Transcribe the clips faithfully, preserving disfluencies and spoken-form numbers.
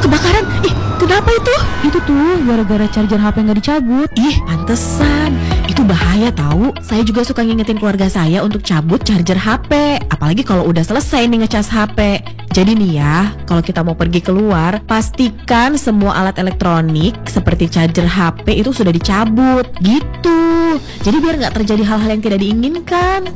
kebakaran. Ih, kenapa itu? Itu tuh gara-gara charger H P nggak dicabut. Ih, pantesan. Itu bahaya tahu. Saya juga suka ngingetin keluarga saya untuk cabut charger H P. Apalagi kalau udah selesai nih ngecas H P. Jadi nih ya, kalau kita mau pergi keluar, pastikan semua alat elektronik seperti charger H P itu sudah dicabut. Gitu. Jadi biar nggak terjadi hal-hal yang tidak diinginkan.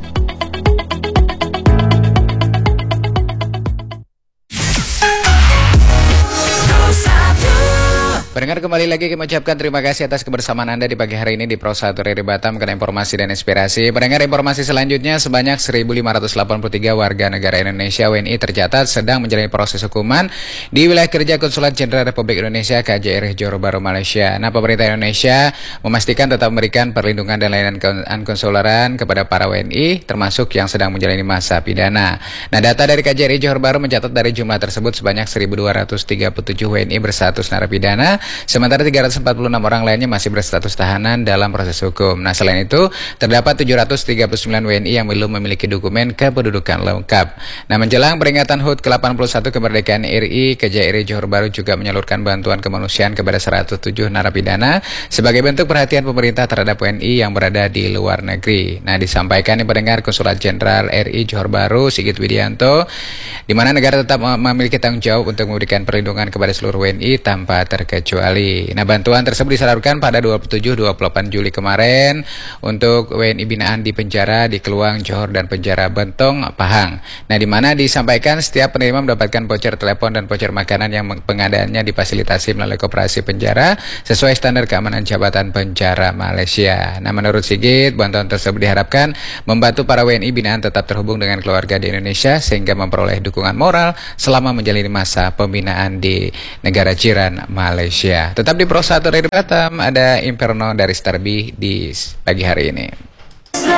Pendengar, kembali lagi kami ucapkan terima kasih atas kebersamaan Anda di pagi hari ini di Pro satu R R I Batam karena informasi dan inspirasi. Pendengar, informasi selanjutnya, sebanyak seribu lima ratus delapan puluh tiga warga negara Indonesia W N I tercatat sedang menjalani proses hukuman di wilayah kerja Konsulat Jenderal Republik Indonesia K J R I Johor Bahru Malaysia. Nah, pemerintah Indonesia memastikan tetap memberikan perlindungan dan layanan konsuleran kepada para W N I termasuk yang sedang menjalani masa pidana. Nah, data dari K J R I Johor Bahru mencatat dari jumlah tersebut sebanyak seribu dua ratus tiga puluh tujuh W N I berstatus narapidana, sementara tiga ratus empat puluh enam orang lainnya masih berstatus tahanan dalam proses hukum. Nah, selain itu, terdapat tujuh ratus tiga puluh sembilan W N I yang belum memiliki dokumen kependudukan lengkap. Nah, menjelang peringatan H U T ke delapan puluh satu kemerdekaan R I, K J R I Johor Bahru juga menyalurkan bantuan kemanusiaan kepada seratus tujuh narapidana sebagai bentuk perhatian pemerintah terhadap W N I yang berada di luar negeri. Nah, disampaikan di pendengar Konsulat Jenderal R I Johor Bahru, Sigit Widianto, di mana negara tetap memiliki tanggung jawab untuk memberikan perlindungan kepada seluruh W N I tanpa terkecuali. Nah, bantuan tersebut disalurkan pada dua puluh tujuh dua puluh delapan Juli kemarin untuk W N I binaan di penjara di Keluang, Johor, dan penjara Bentong, Pahang. Nah, di mana disampaikan setiap penerima mendapatkan voucher telepon dan voucher makanan yang pengadaannya difasilitasi melalui koperasi penjara sesuai standar keamanan Jabatan Penjara Malaysia. Nah, menurut Sigit, bantuan tersebut diharapkan membantu para W N I binaan tetap terhubung dengan keluarga di Indonesia sehingga memperoleh dukungan moral selama menjalani masa pembinaan di negara jiran Malaysia. Tetap di Pro satu R R I Batam, ada Inferno dari Starby di pagi hari ini.